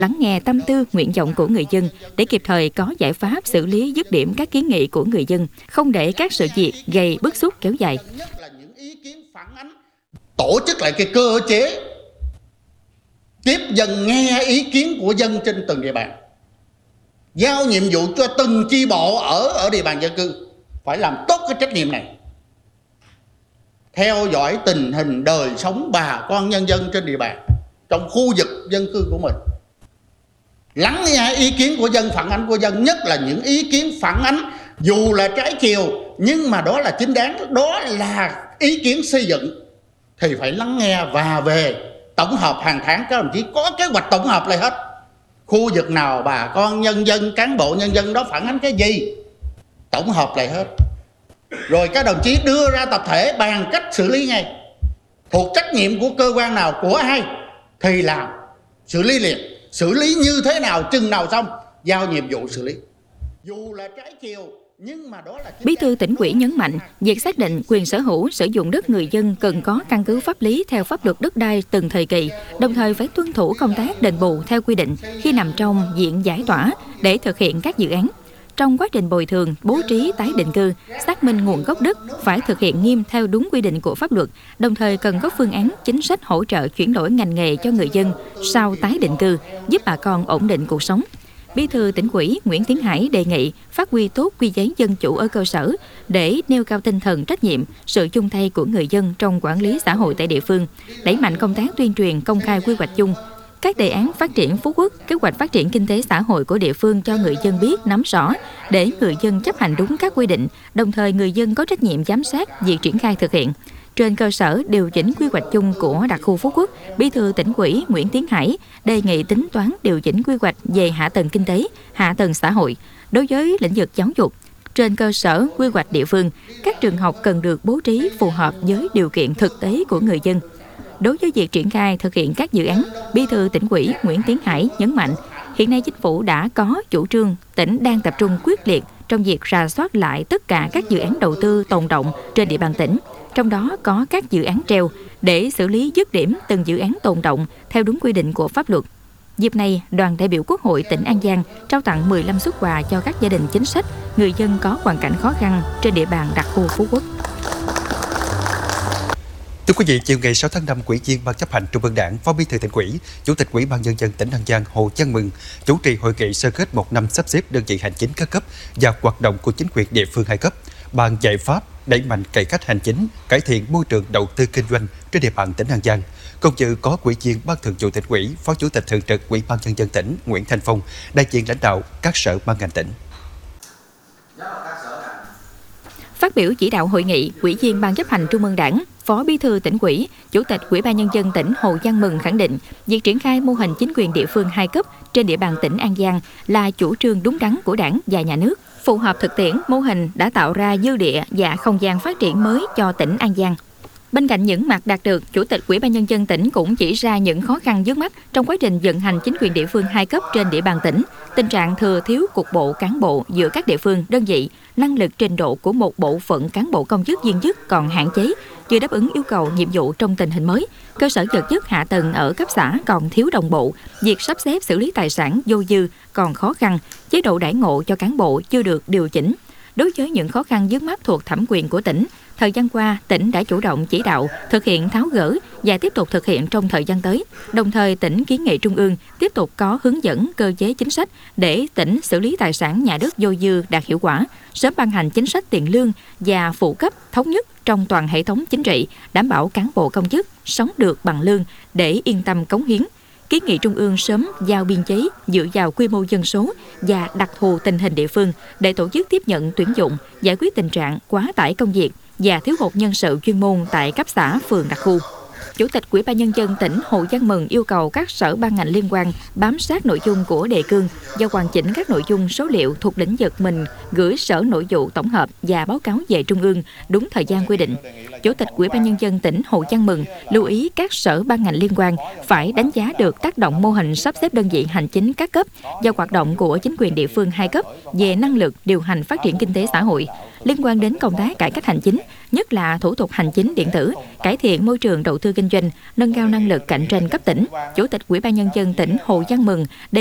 lắng nghe tâm tư, nguyện vọng của người dân để kịp thời có giải pháp xử lý dứt điểm các kiến nghị của người dân, không để các sự việc gây bức xúc kéo dài. Tổ chức lại cái cơ chế tiếp dân, nghe ý kiến của dân trên từng địa bàn, giao nhiệm vụ cho từng chi bộ ở địa bàn dân cư phải làm tốt cái trách nhiệm này, theo dõi tình hình đời sống bà con nhân dân trên địa bàn trong khu vực dân cư của mình, lắng nghe ý kiến của dân, phản ánh của dân, nhất là những ý kiến phản ánh dù là trái chiều nhưng mà đó là chính đáng, đó là ý kiến xây dựng thì phải lắng nghe và về tổng hợp hàng tháng. Các đồng chí có kế hoạch tổng hợp lại hết, khu vực nào bà con nhân dân, cán bộ nhân dân đó phản ánh cái gì, tổng hợp lại hết, rồi các đồng chí đưa ra tập thể bàn cách xử lý ngay, thuộc trách nhiệm của cơ quan nào, của ai thì làm, xử lý liền, xử lý như thế nào, chừng nào xong, giao nhiệm vụ xử lý. Dù là trái chiều nhưng mà đó là... Bí thư Tỉnh ủy nhấn mạnh, việc xác định quyền sở hữu, sử dụng đất người dân cần có căn cứ pháp lý theo pháp luật đất đai từng thời kỳ, đồng thời phải tuân thủ công tác đền bù theo quy định khi nằm trong diện giải tỏa để thực hiện các dự án. Trong quá trình bồi thường, bố trí tái định cư, xác minh nguồn gốc đất phải thực hiện nghiêm theo đúng quy định của pháp luật, đồng thời cần có phương án chính sách hỗ trợ chuyển đổi ngành nghề cho người dân sau tái định cư, giúp bà con ổn định cuộc sống. Bí thư Tỉnh ủy Nguyễn Tiến Hải đề nghị phát huy tốt quy chế dân chủ ở cơ sở để nêu cao tinh thần trách nhiệm, sự chung tay của người dân trong quản lý xã hội tại địa phương, đẩy mạnh công tác tuyên truyền công khai quy hoạch chung, các đề án phát triển Phú Quốc, kế hoạch phát triển kinh tế xã hội của địa phương cho người dân biết, nắm rõ, để người dân chấp hành đúng các quy định, đồng thời người dân có trách nhiệm giám sát việc triển khai thực hiện. Trên cơ sở điều chỉnh quy hoạch chung của đặc khu Phú Quốc, Bí thư Tỉnh ủy Nguyễn Tiến Hải đề nghị tính toán điều chỉnh quy hoạch về hạ tầng kinh tế, hạ tầng xã hội. Đối với lĩnh vực giáo dục, trên cơ sở quy hoạch địa phương, các trường học cần được bố trí phù hợp với điều kiện thực tế của người dân. Đối với việc triển khai thực hiện các dự án, Bí thư Tỉnh ủy Nguyễn Tiến Hải nhấn mạnh, hiện nay chính phủ đã có chủ trương, tỉnh đang tập trung quyết liệt trong việc rà soát lại tất cả các dự án đầu tư tồn đọng trên địa bàn tỉnh, trong đó có các dự án treo, để xử lý dứt điểm từng dự án tồn đọng theo đúng quy định của pháp luật. Dịp này, đoàn đại biểu Quốc hội tỉnh An Giang trao tặng 15 suất quà cho các gia đình chính sách, người dân có hoàn cảnh khó khăn trên địa bàn đặc khu Phú Quốc. Thưa quý vị, chiều ngày 6 tháng 5, Ủy viên Ban chấp hành Trung ương Đảng, Phó Bí thư Tỉnh ủy, Chủ tịch Ủy ban Nhân dân tỉnh An Giang Hồ Văn Mừng chủ trì hội nghị sơ kết 1 năm sắp xếp đơn vị hành chính các cấp và hoạt động của chính quyền địa phương hai cấp, bàn giải pháp đẩy mạnh cải cách hành chính, cải thiện môi trường đầu tư kinh doanh trên địa bàn tỉnh An Giang. Cùng dự có Ủy viên Ban Thường vụ Tỉnh ủy, Phó Chủ tịch Thường trực Ủy ban Nhân dân tỉnh Nguyễn Thanh Phong, đại diện lãnh đạo các sở ban ngành tỉnh. Phát biểu chỉ đạo hội nghị, Ủy viên Ban chấp hành Trung ương Đảng, Phó Bí thư Tỉnh ủy, Chủ tịch Ủy ban Nhân dân tỉnh Hồ Văn Mừng khẳng định, việc triển khai mô hình chính quyền địa phương hai cấp trên địa bàn tỉnh An Giang là chủ trương đúng đắn của Đảng và Nhà nước. Phù hợp thực tiễn, mô hình đã tạo ra dư địa và không gian phát triển mới cho tỉnh An Giang. Bên cạnh những mặt đạt được, Chủ tịch Ủy ban Nhân dân tỉnh cũng chỉ ra những khó khăn vướng mắc trong quá trình vận hành chính quyền địa phương hai cấp trên địa bàn tỉnh, tình trạng thừa thiếu cục bộ cán bộ giữa các địa phương, đơn vị, năng lực trình độ của một bộ phận cán bộ công chức viên chức còn hạn chế, chưa đáp ứng yêu cầu nhiệm vụ trong tình hình mới, cơ sở vật chất hạ tầng ở cấp xã còn thiếu đồng bộ, việc sắp xếp xử lý tài sản vô dư còn khó khăn, chế độ đãi ngộ cho cán bộ chưa được điều chỉnh. Đối với những khó khăn vướng mắc thuộc thẩm quyền của tỉnh, thời gian qua, tỉnh đã chủ động chỉ đạo, thực hiện tháo gỡ và tiếp tục thực hiện trong thời gian tới. Đồng thời, tỉnh kiến nghị Trung ương tiếp tục có hướng dẫn cơ chế chính sách để tỉnh xử lý tài sản nhà đất vô dư đạt hiệu quả, sớm ban hành chính sách tiền lương và phụ cấp thống nhất trong toàn hệ thống chính trị, đảm bảo cán bộ công chức sống được bằng lương để yên tâm cống hiến. Kiến nghị Trung ương sớm giao biên chế dựa vào quy mô dân số và đặc thù tình hình địa phương để tổ chức tiếp nhận tuyển dụng, giải quyết tình trạng quá tải công việc và thiếu hụt nhân sự chuyên môn tại cấp xã, phường đặc khu. Chủ tịch Ủy ban Nhân dân tỉnh Hồ Văn Mừng yêu cầu các sở ban ngành liên quan bám sát nội dung của đề cương và hoàn chỉnh các nội dung số liệu thuộc lĩnh vực mình gửi Sở Nội vụ tổng hợp và báo cáo về Trung ương đúng thời gian quy định. Chủ tịch Ủy ban Nhân dân tỉnh Hồ Văn Mừng lưu ý các sở ban ngành liên quan phải đánh giá được tác động mô hình sắp xếp đơn vị hành chính các cấp và hoạt động của chính quyền địa phương hai cấp về năng lực điều hành phát triển kinh tế xã hội. Liên quan đến công tác cải cách hành chính, nhất là thủ tục hành chính điện tử, cải thiện môi trường đầu tư kinh doanh, nâng cao năng lực cạnh tranh cấp tỉnh, Chủ tịch Ủy ban Nhân dân tỉnh Hồ Văn Mừng